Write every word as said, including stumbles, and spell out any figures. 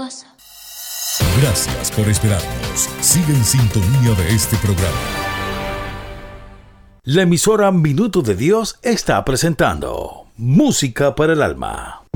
Dios. Gracias por esperarnos. Sigue en sintonía de este programa. La emisora Minuto de Dios está presentando Música para el Alma.